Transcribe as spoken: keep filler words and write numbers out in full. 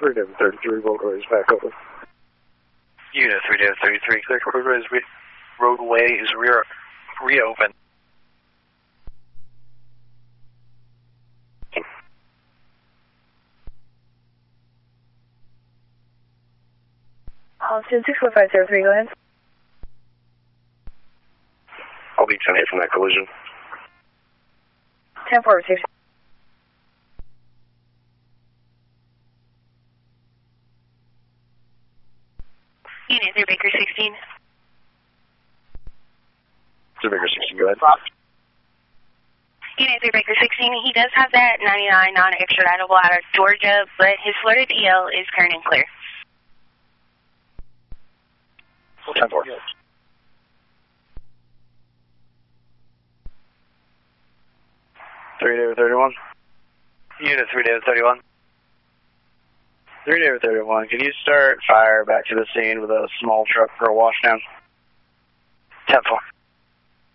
three David thirty-three, Volker is back open. Unit three David thirty-three, clear roadway is, re roadway is re reopened. Austin six four five zero three, go ahead. I'll be ten eight from that collision. ten four received. Unit three Baker sixteen. three Baker sixteen, go ahead. Unit three Baker sixteen, he does have that ninety-nine non-extraditable out of Georgia, but his Florida D L is current and clear. ten four. three David thirty-one. Unit three David thirty-one. three David thirty-one, can you start fire back to the scene with a small truck for a washdown? ten four.